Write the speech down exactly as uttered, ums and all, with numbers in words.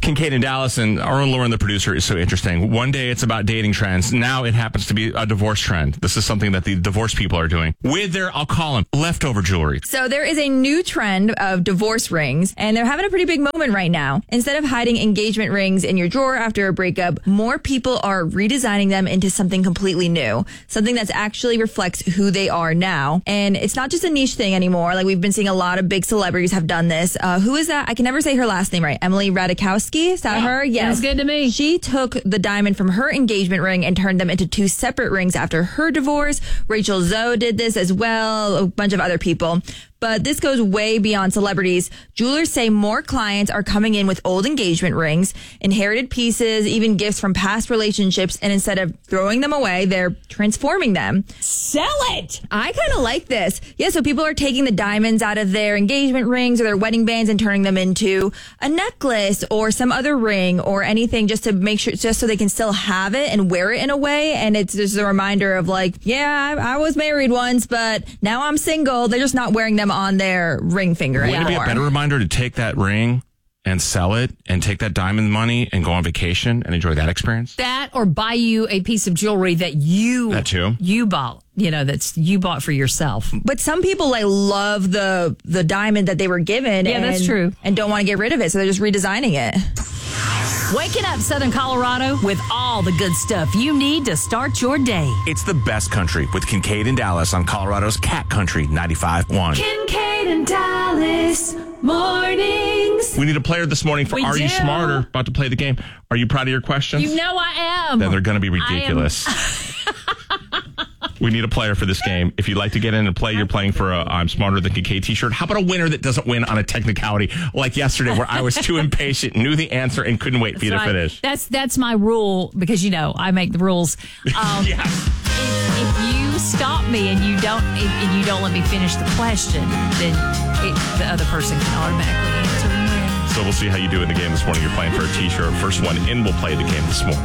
Kincaid and Dallas, and our own Lauren, the producer, is so interesting. One day it's about dating trends. Now it happens to be a divorce trend. This is something that the divorce people are doing with their, I'll call them, leftover jewelry. So there is a new trend of divorce rings, and they're having a pretty big moment right now. Instead of hiding engagement rings in your drawer after a breakup, more people are redesigning them into something completely new, something that actually reflects who they are now. And it's not just a niche thing anymore. Like, we've been seeing a lot of big celebrities have done this. Uh, who is that? I can never say her last name right. Emily Ratajkowski. Is that oh, her? Yes. Sounds good to me. She took the diamond from her engagement ring and turned them into two separate rings after her divorce. Rachel Zoe did this as well, a bunch of other people. But this goes way beyond celebrities. Jewelers say more clients are coming in with old engagement rings, inherited pieces, even gifts from past relationships, and instead of throwing them away, they're transforming them. Sell it! I kind of like this. Yeah, so people are taking the diamonds out of their engagement rings or their wedding bands and turning them into a necklace or some other ring or anything, just to make sure, just so they can still have it and wear it in a way. And it's just a reminder of like, yeah, I, I was married once, but now I'm single. They're just not wearing them on their ring finger Wouldn't anymore. it be a better reminder to take that ring and sell it and take that diamond money and go on vacation and enjoy that experience? That, or buy you a piece of jewelry that you That too. you bought. You know, that's you bought for yourself. But some people like love the the diamond that they were given. Yeah, and, that's true. And don't want to get rid of it, so they're just redesigning it. Waking up Southern Colorado with all the good stuff you need to start your day. It's the best country with Kincaid and Dallas on Colorado's Cat Country ninety-five point one. Kincaid and Dallas mornings. We need a player this morning for We Are do. You Smarter? About to play the game. Are you proud of your questions? You know I am. Then they're going to be ridiculous. We need a player for this game. If you'd like to get in and play, you're playing for a I'm Smarter Than Kincaid t-shirt. How about a winner that doesn't win on a technicality like yesterday where I was too impatient, knew the answer, and couldn't wait for you to That's right. finish? That's that's my rule, because, you know, I make the rules. Um, Yeah. if, if you stop me and you don't and you don't let me finish the question, then it, the other person can automatically answer and win. So we'll see how you do in the game this morning. You're playing for a t-shirt. First one in will play the game this morning.